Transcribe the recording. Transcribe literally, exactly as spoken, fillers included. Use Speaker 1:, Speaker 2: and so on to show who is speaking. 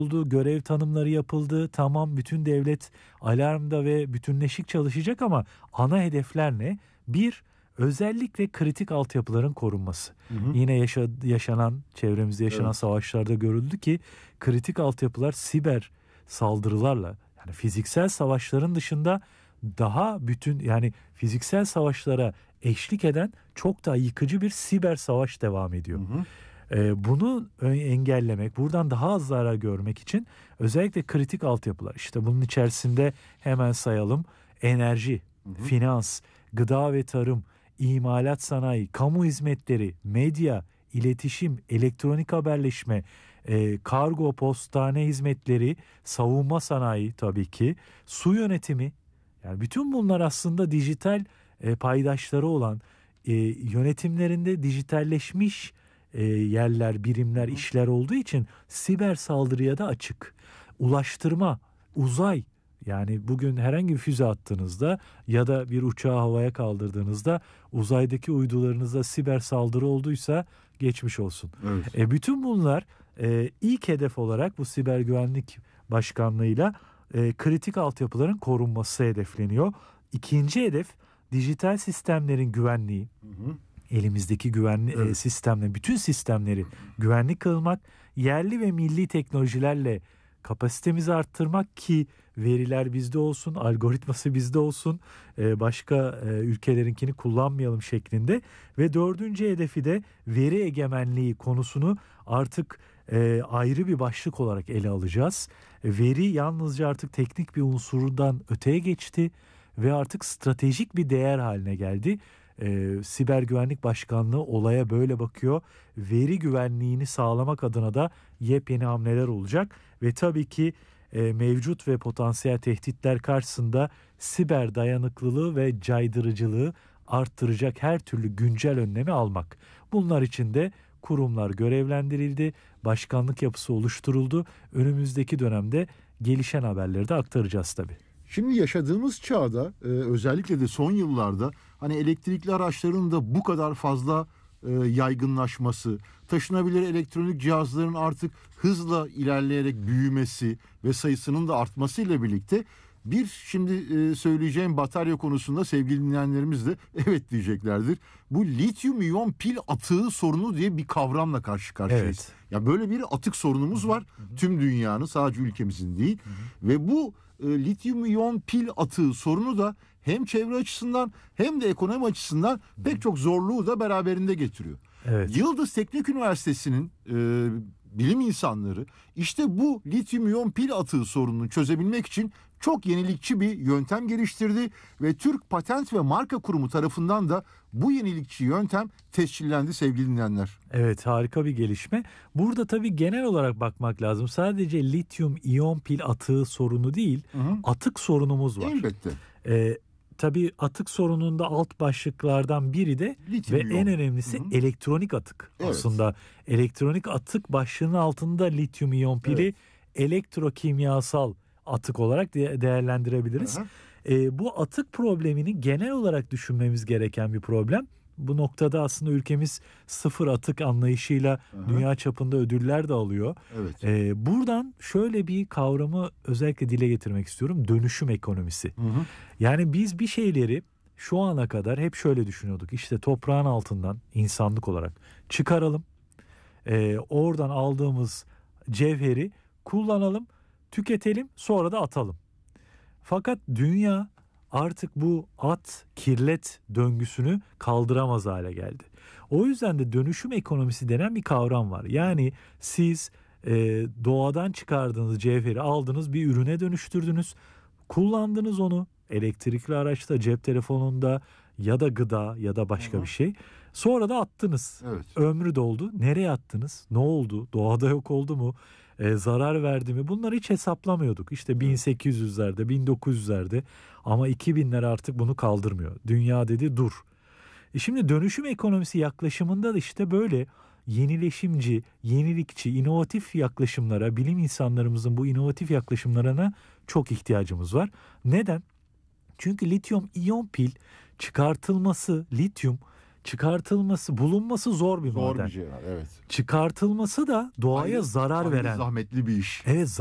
Speaker 1: oldu, görev tanımları yapıldı. Tamam, bütün devlet alarmda ve bütünleşik çalışacak ama ana hedefler ne? Bir, özellikle kritik altyapıların korunması.
Speaker 2: Hı hı.
Speaker 1: Yine yaşa, yaşanan, çevremizde yaşanan
Speaker 2: Evet.
Speaker 1: savaşlarda görüldü ki kritik altyapılar siber saldırılarla, yani fiziksel savaşların dışında daha bütün, yani fiziksel savaşlara eşlik eden çok daha yıkıcı bir siber savaş devam ediyor.
Speaker 2: Hı hı.
Speaker 1: Ee, bunu ö- engellemek, buradan daha az zarar görmek için özellikle kritik altyapılar, işte bunun içerisinde hemen sayalım: enerji,
Speaker 2: Hı hı.
Speaker 1: finans, gıda ve tarım, imalat sanayi, kamu hizmetleri, medya, iletişim, elektronik haberleşme, e, kargo, postane hizmetleri, savunma sanayi tabii ki, su yönetimi, yani bütün bunlar aslında dijital e, paydaşları olan, e, yönetimlerinde dijitalleşmiş e, yerler, birimler,
Speaker 2: Hı hı.
Speaker 1: işler olduğu için siber saldırıya da açık. Ulaştırma, uzay, yani bugün herhangi bir füze attığınızda ya da bir uçağı havaya kaldırdığınızda uzaydaki uydularınızda siber saldırı olduysa geçmiş olsun.
Speaker 2: Evet.
Speaker 1: E, bütün bunlar e, ilk hedef olarak bu siber güvenlik başkanlığıyla e, kritik altyapıların korunması hedefleniyor. İkinci hedef, dijital sistemlerin güvenliği.
Speaker 2: Hı hı.
Speaker 1: Elimizdeki güvenli e,
Speaker 2: Evet.
Speaker 1: sistemle bütün sistemleri güvenli kılmak, yerli ve milli teknolojilerle kapasitemizi arttırmak ki veriler bizde olsun, algoritması bizde olsun, e, başka e, ülkelerinkini kullanmayalım şeklinde. Ve dördüncü hedefi de veri egemenliği konusunu artık e, ayrı bir başlık olarak ele alacağız. E, veri yalnızca artık teknik bir unsurdan öteye geçti ve artık stratejik bir değer haline geldi. E, Siber Güvenlik Başkanlığı olaya böyle bakıyor. Veri güvenliğini sağlamak adına da yepyeni hamleler olacak ve tabii ki e, mevcut ve potansiyel tehditler karşısında siber dayanıklılığı ve caydırıcılığı arttıracak her türlü güncel önlemi almak. Bunlar için de kurumlar görevlendirildi, başkanlık yapısı oluşturuldu. Önümüzdeki dönemde gelişen haberleri de aktaracağız tabii.
Speaker 2: Şimdi yaşadığımız çağda e, özellikle de son yıllarda hani elektrikli araçların da bu kadar fazla e, yaygınlaşması, taşınabilir elektronik cihazların artık hızla ilerleyerek büyümesi ve sayısının da artmasıyla birlikte bir şimdi e, söyleyeceğim batarya konusunda sevgili dinleyenlerimiz de evet diyeceklerdir. Bu lityum iyon pil atığı sorunu diye bir kavramla karşı karşıyayız.
Speaker 1: Evet.
Speaker 2: Ya böyle bir atık sorunumuz var. Tüm dünyanın, sadece ülkemizin değil. Ve bu e, lityum iyon pil atığı sorunu da hem çevre açısından hem de ekonomi açısından pek çok zorluğu da beraberinde getiriyor.
Speaker 1: Evet.
Speaker 2: Yıldız Teknik Üniversitesi'nin e, bilim insanları işte bu lityum iyon pil atığı sorununu çözebilmek için çok yenilikçi bir yöntem geliştirdi ve Türk Patent ve Marka Kurumu tarafından da bu yenilikçi yöntem tescillendi sevgili dinleyenler.
Speaker 1: Evet, harika bir gelişme. Burada tabii genel olarak bakmak lazım. Sadece lityum iyon pil atığı sorunu değil,
Speaker 2: Hı hı.
Speaker 1: atık sorunumuz var.
Speaker 2: Elbette.
Speaker 1: Ee, tabii atık sorununda alt başlıklardan biri de
Speaker 2: Lityum
Speaker 1: ve
Speaker 2: iyon.
Speaker 1: en önemlisi
Speaker 2: Hı hı.
Speaker 1: elektronik atık.
Speaker 2: Evet.
Speaker 1: Aslında elektronik atık başlığının altında lityum iyon pili
Speaker 2: Evet.
Speaker 1: elektrokimyasal atık olarak de- değerlendirebiliriz.
Speaker 2: Hı hı.
Speaker 1: Ee, bu atık problemini genel olarak düşünmemiz gereken bir problem. Bu noktada aslında ülkemiz sıfır atık anlayışıyla
Speaker 2: Hı hı.
Speaker 1: dünya çapında ödüller de alıyor.
Speaker 2: Evet.
Speaker 1: Ee, buradan şöyle bir kavramı özellikle dile getirmek istiyorum: dönüşüm ekonomisi.
Speaker 2: Hı hı.
Speaker 1: Yani biz bir şeyleri şu ana kadar hep şöyle düşünüyorduk: İşte toprağın altından insanlık olarak çıkaralım, Ee, oradan aldığımız cevheri kullanalım, tüketelim, sonra da atalım. Fakat dünya artık bu at kirlet döngüsünü kaldıramaz hale geldi. O yüzden de dönüşüm ekonomisi denen bir kavram var. Yani siz e, doğadan çıkardığınız cevheri aldınız, bir ürüne dönüştürdünüz, kullandınız onu elektrikli araçta, cep telefonunda ya da gıda ya da başka
Speaker 2: Hı hı.
Speaker 1: bir şey. Sonra da attınız.
Speaker 2: Evet.
Speaker 1: Ömrü doldu. Nereye attınız? Ne oldu? Doğada yok oldu mu? E, zarar verdi mi? Bunları hiç hesaplamıyorduk. İşte bin sekiz yüzlerde, bin dokuz yüzlerde ama iki binler artık bunu kaldırmıyor. Dünya dedi dur. E şimdi dönüşüm ekonomisi yaklaşımında da işte böyle yenileşimci, yenilikçi, inovatif yaklaşımlara, bilim insanlarımızın bu inovatif yaklaşımlarına çok ihtiyacımız var. Neden? Çünkü lityum iyon pil çıkartılması, lityum çıkartılması, bulunması zor bir
Speaker 2: Zor
Speaker 1: maden.
Speaker 2: bir şey var, evet.
Speaker 1: Çıkartılması da doğaya
Speaker 2: Ayrı-
Speaker 1: zarar
Speaker 2: ayrı
Speaker 1: veren.
Speaker 2: zahmetli bir iş.
Speaker 1: Evet,